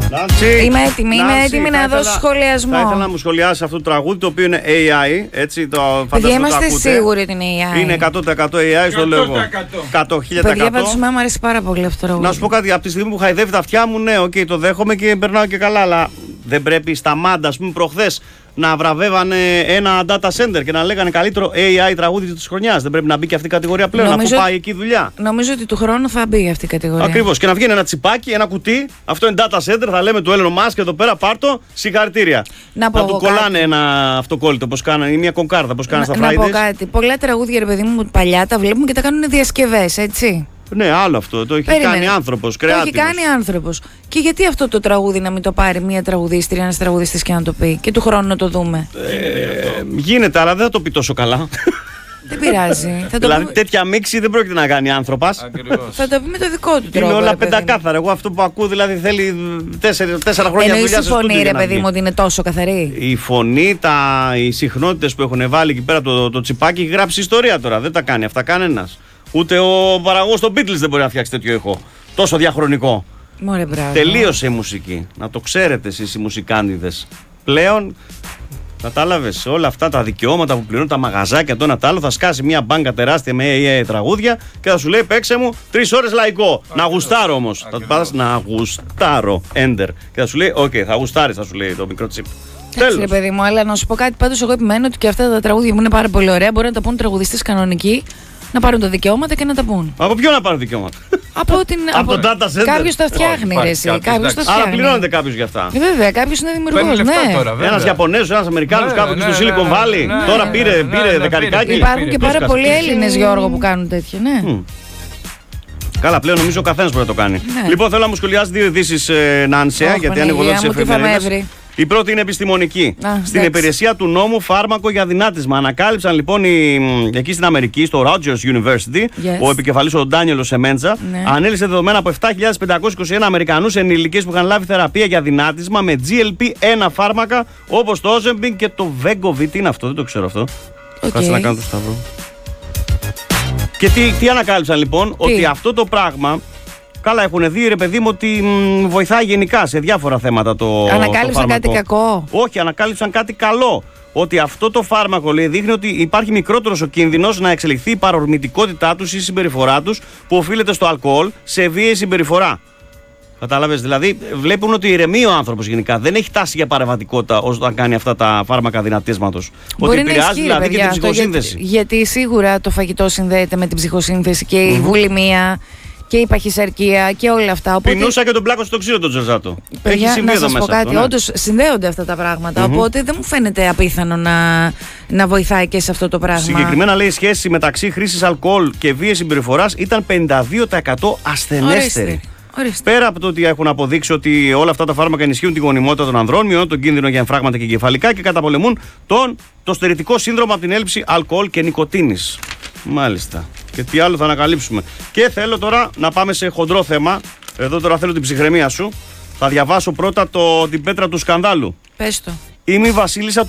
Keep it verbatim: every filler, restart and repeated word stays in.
Νάνση, Είμαι έτοιμη, είμαι Νάνση, έτοιμη να δώσω σχολιασμό. Θα ήθελα να μου σχολιάσει αυτό το τραγούδι, το οποίο είναι έι άι. Έτσι, το Παιδιά, φανταστείτε. είμαστε σίγουροι ότι είναι έι άι. Είναι εκατό τοις εκατό έι άι, στο λέω εγώ. εκατό χιλιάδες τοις εκατό. Παιδιά, πάντως μου αρέσει πάρα πολύ αυτό το τραγούδι. Να σου πω κάτι, από τη στιγμή που χαϊδεύει τα αυτιά μου, ναι, οκ, okay, το δέχομαι και περνάω και καλά, αλλά δεν πρέπει στα Μάντα, α πούμε, προχθές να βραβεύανε ένα data center και να λέγανε καλύτερο έι άι τραγούδι της χρονιάς. Δεν πρέπει να μπει και αυτή η κατηγορία πλέον, νομίζω, αφού πάει εκεί η δουλειά. Νομίζω ότι του χρόνου θα μπει αυτή η κατηγορία. Ακριβώς. Και να βγαίνει ένα τσιπάκι, ένα κουτί. Αυτό είναι data center, θα λέμε του Elon Musk εδώ πέρα, πάρτο, συγχαρητήρια. Να, να του κολλάνε κάτι. ένα αυτοκόλλητο, όπως κάνανε, ή μια κονκάρδα, όπως κάνανε στα Fridays. Να πω κάτι. Πολλά τραγούδια, ρε παιδί μου, παλιά τα βλέπουμε και τα κάνουν διασκευές, έτσι. Ναι, άλλο αυτό. Το έχει Περίμενε. κάνει άνθρωπος, κρεάτινος. Το έχει κάνει άνθρωπος. Και γιατί αυτό το τραγούδι να μην το πάρει μια τραγουδίστρια, ένας τραγουδιστής και να το πει και του χρόνου να το δούμε. Ε, γίνεται, αλλά δεν θα το πει τόσο καλά. Δεν πειράζει. Θα το δηλαδή πω... τέτοια μίξη δεν πρόκειται να κάνει άνθρωπος. Θα το πει με το δικό του τρόπο. Είναι όλα πεντακάθαρα. Εγώ αυτό που ακούω δηλαδή θέλει τέσσερα, τέσσερα χρόνια δουλειά. Εννοείς η φωνή, ρε παιδί μου, ότι είναι τόσο καθαρή. Η φωνή, τα, οι συχνότητες που έχουν βάλει εκεί πέρα το, το τσιπάκι έχει γράψει ιστορία τώρα. Δεν τα κάνει αυτά κανένας. Ούτε ο παραγωγός των Beatles δεν μπορεί να φτιάξει τέτοιο ήχο. Τόσο διαχρονικό. Μωρέ, μπράβο. Τελείωσε η μουσική. Να το ξέρετε εσείς οι μουσικάντιδες. Πλέον, κατάλαβες, όλα αυτά τα δικαιώματα που πληρώνουν τα μαγαζάκια, το ένα τ' άλλο, θα σκάσει μια μπάνκα τεράστια με έι άι τραγούδια και θα σου λέει παίξε μου τρεις ώρες λαϊκό. Να γουστάρω όμως. Θα του πας να γουστάρω. Enter. Και θα σου λέει, οκ, okay, θα γουστάρεις, θα σου λέει το μικρό τσίπ. Εντάξει, ρε παιδί μου, αλλά να σου πω κάτι. Πάντως, εγώ επιμένω ότι και αυτά τα τραγούδια μου είναι πάρα πολύ ωραία. Μπορεί να τα πούν τραγουδιστές κανονικοί, να πάρουν τα δικαιώματα και να τα πούν. Από ποιον να πάρουν δικαιώματα? Από την. από το data center. Κάποιος τα φτιάχνει, ρε εσύ. Κάποιος τα φτιάχνει. Άρα πληρώνεται κάποιος για αυτά. Ε, βέβαια, κάποιος είναι δημιουργός. Ναι. Ένας Ιαπωνέζος, ένας Αμερικάνος, κάπου εκεί στο Silicon Valley. Τώρα πήρε δεκαρικάκι. Υπάρχουν και πάρα πολλοί Έλληνες, Γιώργο, που κάνουν τέτοια, ναι. Καλά, πλέον νομίζω ο καθένας μπορεί να το κάνει. Λοιπόν, θέλω να μου σχολιάσει δύο ειδήσεις, Νάνσια, γιατί ανοίγω εδώ τις εφημερίδες. Η πρώτη είναι επιστημονική. Α, στην εντάξει. υπηρεσία του νόμου φάρμακο για δυνάτισμα. Ανακάλυψαν λοιπόν οι, εκεί στην Αμερική, στο Rogers University, yes. ο επικεφαλής ο Ντάνιελο Σεμέντζα, ναι. ανέλησε δεδομένα από επτά χιλιάδες πεντακόσιους είκοσι ένα Αμερικανούς ενηλικίες που είχαν λάβει θεραπεία για δυνάτισμα με τζι ελ πι ένα φάρμακα όπως το Ozempic και το Wegovy. Τι είναι αυτό, δεν το ξέρω αυτό. Okay. Κάτσε να κάνω το σταυρό. Και τι, τι ανακάλυψαν λοιπόν, τι? Ότι αυτό το πράγμα. Καλά, έχουν δει ρε παιδί μου ότι μ, βοηθάει γενικά σε διάφορα θέματα το. Ανακάλυψαν το κάτι κακό? Όχι, ανακάλυψαν κάτι καλό. Ότι αυτό το φάρμακο λέει, δείχνει ότι υπάρχει μικρότερος ο κίνδυνος να εξελιχθεί η παρορμητικότητά τους ή η συμπεριφορά τους που οφείλεται στο αλκοόλ σε βίαιη συμπεριφορά. Κατάλαβες, δηλαδή βλέπουν ότι ηρεμεί ο άνθρωπος γενικά. Δεν έχει τάση για παρεμβατικότητα όταν κάνει αυτά τα φάρμακα δυνατίσματος. Ότι επηρεάζει δηλαδή παιδιά, και την ψυχοσύνθεση. Γιατί, γιατί σίγουρα το φαγητό συνδέεται με την ψυχοσύνθεση και η mm-hmm. βουλημία. Και η παχυσαρκία και όλα αυτά. Οπότε... Πεινούσα και τον πλάκο στο ξύλο τον Τζερζάτο. Έχει συμβεί εδώ μέσα. Να σας πω κάτι. Ναι. Όντως συνδέονται αυτά τα πράγματα. Mm-hmm. Οπότε δεν μου φαίνεται απίθανο να, να βοηθάει και σε αυτό το πράγμα. Συγκεκριμένα λέει η σχέση μεταξύ χρήσης αλκοόλ και βίαιης συμπεριφοράς ήταν πενήντα δύο τοις εκατό ασθενέστερη. Ορίστε. Πέρα από το ότι έχουν αποδείξει ότι όλα αυτά τα φάρμακα ενισχύουν τη γονιμότητα των ανδρών, μειώνουν τον κίνδυνο για εμφράγματα και εγκεφαλικά και καταπολεμούν τον, το στερητικό σύνδρομο από την έλλειψη αλκοόλ και νικοτίνης. Μάλιστα. Και τι άλλο θα ανακαλύψουμε. Και θέλω τώρα να πάμε σε χοντρό θέμα. Εδώ τώρα θέλω την ψυχραιμία σου. Θα διαβάσω πρώτα το, την πέτρα του σκανδάλου. Πες το. Είμαι η βασίλισσα